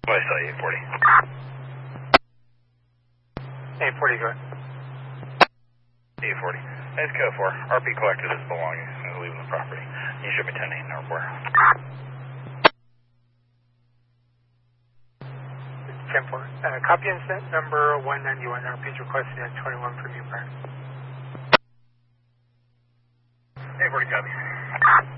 I saw you, 40. 840, go ahead. 840. It's code 4. RP collected his belongings and leaving the property. You should be 10-8 number 4. 10-4. Copy incident number 191. RP is requesting at 21 from you, Brian. 840 copy.